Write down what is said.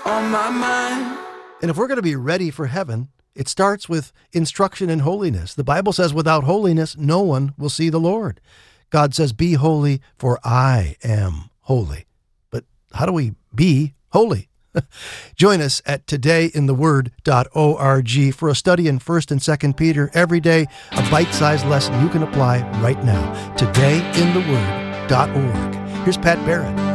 on my mind. And if we're going to be ready for heaven, it starts with instruction in holiness. The Bible says without holiness, no one will see the Lord. God says, be holy, for I am holy. But how do we be holy? Join us at todayintheword.org for a study in 1st and 2nd Peter every day, a bite-sized lesson you can apply right now. Todayintheword.org. Here's Pat Barrett.